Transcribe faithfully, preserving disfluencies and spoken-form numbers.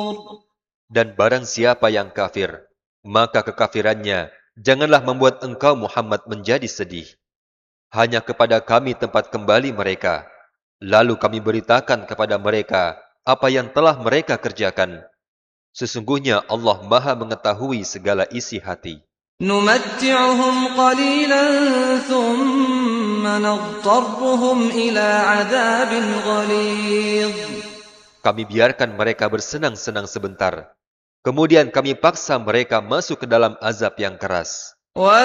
Dan barang siapa yang kafir, maka kekafirannya janganlah membuat engkau Muhammad menjadi sedih. Hanya kepada kami tempat kembali mereka. Lalu kami beritakan kepada mereka apa yang telah mereka kerjakan. Sesungguhnya Allah Maha mengetahui segala isi hati. نمتعهم قليلا ثم نضطرهم إلى عذاب غليظ. Kami biarkan mereka bersenang-senang sebentar. Kemudian kami paksa mereka masuk ke dalam azab yang keras.